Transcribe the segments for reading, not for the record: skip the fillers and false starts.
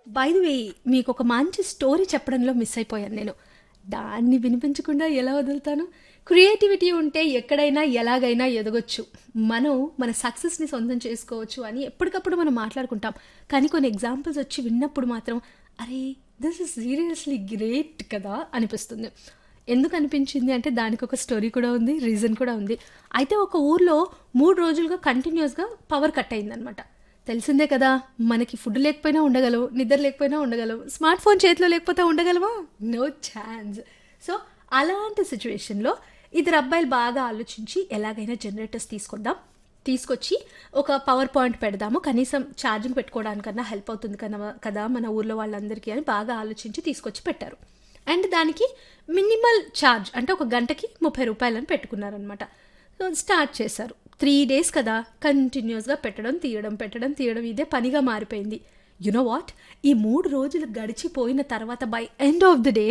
By the way మీకు ఒక మంచి స్టోరీ చెప్పడంలో మిస్ అయిపోయాను నేను. దాన్ని వినిపించకుండా ఎలా వదులుతాను? క్రియేటివిటీ ఉంటే ఎక్కడైనా ఎలాగైనా ఎదగొచ్చు. మనం మన సక్సెస్ని సొంతం చేసుకోవచ్చు అని ఎప్పటికప్పుడు మనం మాట్లాడుకుంటాం. కానీ కొన్ని ఎగ్జాంపుల్స్ వచ్చి విన్నప్పుడు మాత్రం అరే దిస్ ఇస్ సీరియస్లీ గ్రేట్ కదా అనిపిస్తుంది. ఎందుకు అనిపించింది అంటే దానికి ఒక స్టోరీ కూడా ఉంది, రీజన్ కూడా ఉంది. అయితే ఒక ఊర్లో 3 రోజులుగా కంటిన్యూస్గా పవర్ కట్ అయిందనమాట. తెలిసిందే కదా, మనకి ఫుడ్ లేకపోయినా ఉండగలవు, నిద్ర లేకపోయినా ఉండగలవు, స్మార్ట్ ఫోన్ చేతిలో లేకపోతే ఉండగలవా? No chance. సో అలాంటి సిచ్యువేషన్లో ఇద్దరు అబ్బాయిలు బాగా ఆలోచించి ఎలాగైనా జనరేటర్స్ తీసుకొచ్చి ఒక పవర్ పాయింట్ పెడదాము, కనీసం ఛార్జింగ్ పెట్టుకోవడానికన్నా హెల్ప్ అవుతుంది కదా మన ఊర్లో వాళ్ళందరికీ అని బాగా ఆలోచించి తీసుకొచ్చి పెట్టారు. అండ్ దానికి మినిమల్ ఛార్జ్ అంటే ఒక గంటకి 30 రూపాయలని పెట్టుకున్నారనమాట. సో స్టార్ట్ చేశారు. 3 days కదా, కంటిన్యూస్గా పెట్టడం తీయడం ఇదే పనిగా మారిపోయింది. యునో వాట్, ఈ 3 రోజులు గడిచిపోయిన తర్వాత by end of the day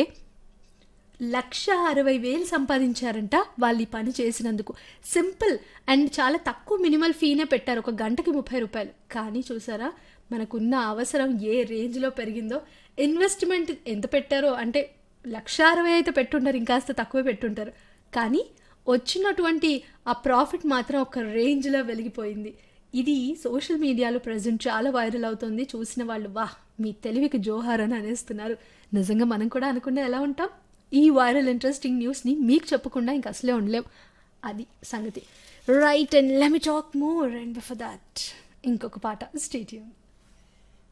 1,60,000 సంపాదించారంట వాళ్ళు ఈ పని చేసినందుకు. సింపుల్ అండ్ చాలా తక్కువ మినిమల్ ఫీనే పెట్టారు, ఒక గంటకి 30 రూపాయలు. కానీ చూసారా మనకున్న అవసరం ఏ రేంజ్లో పెరిగిందో. ఇన్వెస్ట్మెంట్ ఎంత పెట్టారో అంటే 1,60,000 అయితే పెట్టుంటారు, ఇంకాస్త తక్కువే పెట్టుంటారు. కానీ వచ్చినటువంటి ఆ ప్రాఫిట్ మాత్రం ఒక రేంజ్లో వెలిగిపోయింది. ఇది సోషల్ మీడియాలో ప్రజెంట్ చాలా వైరల్ అవుతుంది. చూసిన వాళ్ళు వాహ్ మీ తెలివికి జోహార్ అని అనేస్తున్నారు. నిజంగా మనం కూడా అనుకున్నా ఎలా ఉంటాం? ఈ వైరల్ ఇంట్రెస్టింగ్ న్యూస్ని మీకు చెప్పకుండా ఇంక అసలే ఉండలేం. అది సంగతి. Right, and let me talk more and before that ఇంకొక పాట. Stay tuned.